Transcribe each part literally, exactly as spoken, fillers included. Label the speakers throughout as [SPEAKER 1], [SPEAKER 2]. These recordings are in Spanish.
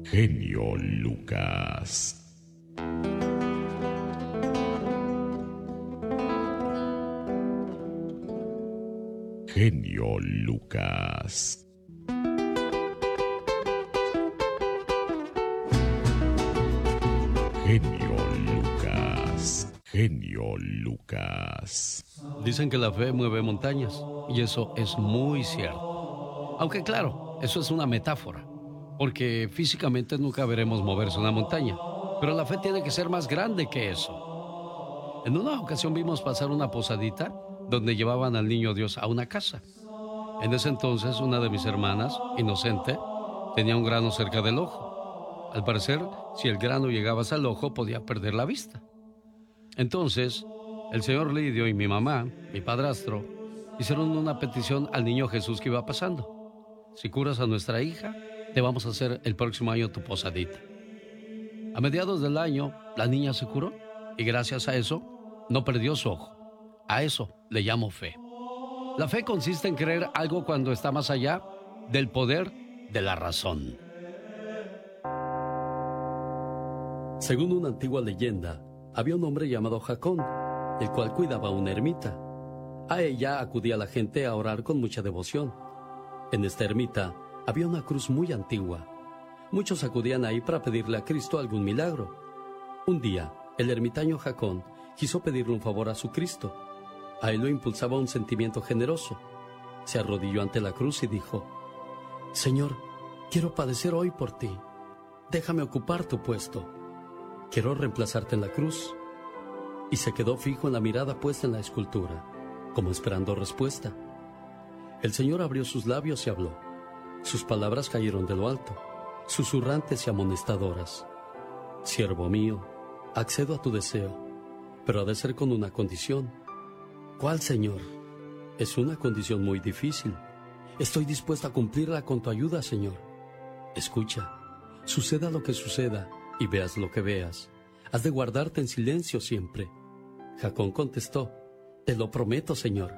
[SPEAKER 1] Genio Lucas. Genio Lucas. Genio Lucas. Genio Lucas.
[SPEAKER 2] Dicen que la fe mueve montañas, y eso es muy cierto. Aunque claro, eso es una metáfora, porque físicamente nunca veremos moverse una montaña, pero la fe tiene que ser más grande que eso. En una ocasión vimos pasar una posadita donde llevaban al niño Dios a una casa. En ese entonces una de mis hermanas, inocente, tenía un grano cerca del ojo. Al parecer, si el grano llegaba hasta el ojo, podía perder la vista. Entonces, el señor Lidio y mi mamá, mi padrastro, hicieron una petición al niño Jesús que iba pasando. Si curas a nuestra hija, te vamos a hacer el próximo año tu posadita. A mediados del año, la niña se curó y gracias a eso, no perdió su ojo. A eso le llamo fe. La fe consiste en creer algo cuando está más allá del poder de la razón. Según una antigua leyenda, había un hombre llamado Jacón, el cual cuidaba una ermita. A ella acudía la gente a orar con mucha devoción. En esta ermita había una cruz muy antigua. Muchos acudían ahí para pedirle a Cristo algún milagro. Un día, el ermitaño Jacón quiso pedirle un favor a su Cristo. A él lo impulsaba un sentimiento generoso. Se arrodilló ante la cruz y dijo: Señor, quiero padecer hoy por ti. Déjame ocupar tu puesto. Quiero reemplazarte en la cruz. Y se quedó fijo en la mirada puesta en la escultura, como esperando respuesta. El Señor abrió sus labios y habló. Sus palabras cayeron de lo alto, susurrantes y amonestadoras. Siervo mío, accedo a tu deseo, pero ha de ser con una condición. ¿Cuál, Señor? Es una condición muy difícil. Estoy dispuesto a cumplirla con tu ayuda, Señor. Escucha, suceda lo que suceda y veas lo que veas. Has de guardarte en silencio siempre. Jacón contestó: Te lo prometo, Señor.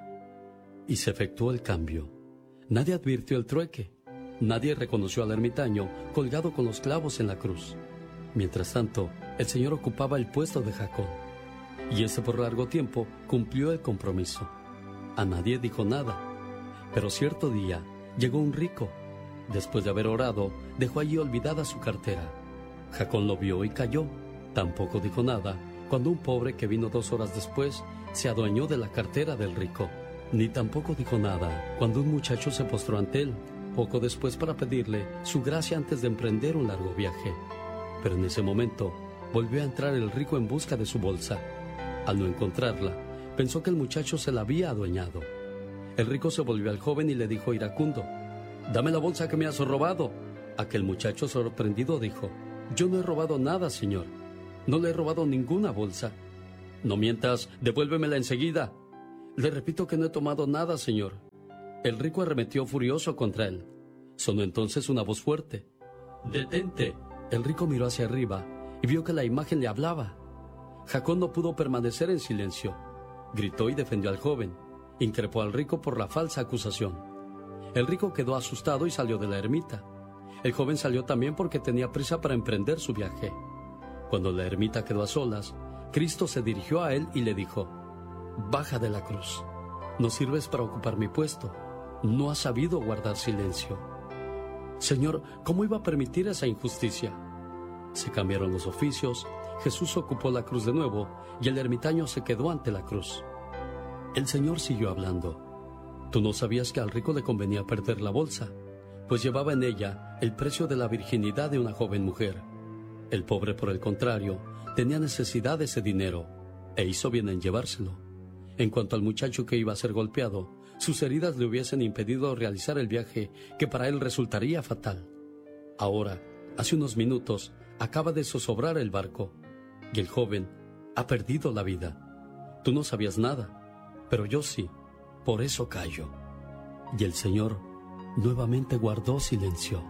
[SPEAKER 2] Y se efectuó el cambio. Nadie advirtió el trueque. Nadie reconoció al ermitaño colgado con los clavos en la cruz. Mientras tanto, el Señor ocupaba el puesto de Jacón. Y ese por largo tiempo cumplió el compromiso. A nadie dijo nada. Pero cierto día llegó un rico. Después de haber orado, dejó allí olvidada su cartera. Jacón lo vio y cayó. Tampoco dijo nada cuando un pobre que vino dos horas después se adueñó de la cartera del rico. Ni tampoco dijo nada cuando un muchacho se postró ante él, poco después, para pedirle su gracia antes de emprender un largo viaje. Pero en ese momento volvió a entrar el rico en busca de su bolsa. Al no encontrarla, pensó que el muchacho se la había adueñado. El rico se volvió al joven y le dijo iracundo: «Dame la bolsa que me has robado». Aquel muchacho, sorprendido, dijo: «Yo no he robado nada, señor. No le he robado ninguna bolsa». «No mientas, devuélvemela enseguida». «Le repito que no he tomado nada, señor». El rico arremetió furioso contra él. Sonó entonces una voz fuerte: «¡Detente!». El rico miró hacia arriba y vio que la imagen le hablaba. Jacón no pudo permanecer en silencio. Gritó y defendió al joven. Increpó al rico por la falsa acusación. El rico quedó asustado y salió de la ermita. El joven salió también porque tenía prisa para emprender su viaje. Cuando la ermita quedó a solas, Cristo se dirigió a él y le dijo: «Baja de la cruz. No sirves para ocupar mi puesto. No has sabido guardar silencio». Señor, ¿cómo iba a permitir esa injusticia? Se cambiaron los oficios, Jesús ocupó la cruz de nuevo y el ermitaño se quedó ante la cruz. El Señor siguió hablando. Tú no sabías que al rico le convenía perder la bolsa, pues llevaba en ella el precio de la virginidad de una joven mujer. El pobre, por el contrario, tenía necesidad de ese dinero e hizo bien en llevárselo. En cuanto al muchacho que iba a ser golpeado, sus heridas le hubiesen impedido realizar el viaje que para él resultaría fatal. Ahora, hace unos minutos, acaba de zozobrar el barco y el joven ha perdido la vida. Tú no sabías nada, pero yo sí, por eso callo. Y el Señor nuevamente guardó silencio.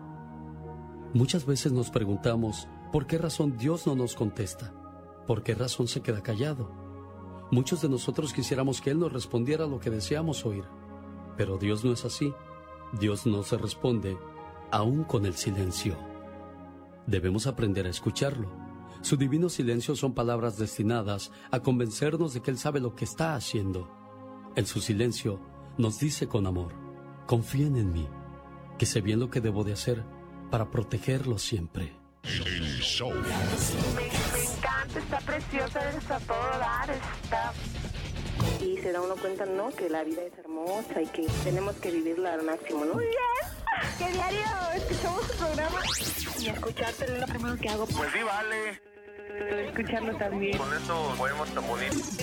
[SPEAKER 2] Muchas veces nos preguntamos por qué razón Dios no nos contesta, por qué razón se queda callado. Muchos de nosotros quisiéramos que Él nos respondiera lo que deseamos oír, pero Dios no es así. Dios no se responde aún con el silencio. Debemos aprender a escucharlo. Su divino silencio son palabras destinadas a convencernos de que Él sabe lo que está haciendo. En su silencio nos dice con amor: confíen en mí, que sé bien lo que debo de hacer para protegerlos siempre.
[SPEAKER 1] El show.
[SPEAKER 3] Me, me encanta, está preciosa, está a todo dar, está... Y se da uno cuenta, ¿no?, que la vida es hermosa y que tenemos que vivirla al máximo, ¿no? Muy bien, que diario escuchamos su programa y escucharte es lo primero que hago.
[SPEAKER 4] Pues sí, vale.
[SPEAKER 3] Escucharlo también.
[SPEAKER 4] Con eso podemos tan bonito.